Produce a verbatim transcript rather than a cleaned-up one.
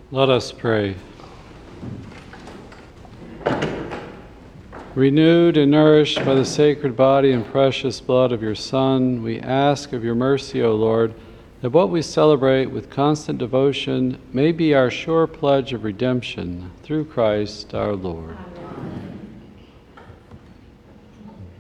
Let us pray. Renewed and nourished by the sacred body and precious blood of your Son, we ask of your mercy, O Lord, that what we celebrate with constant devotion may be our sure pledge of redemption through Christ our Lord. Amen.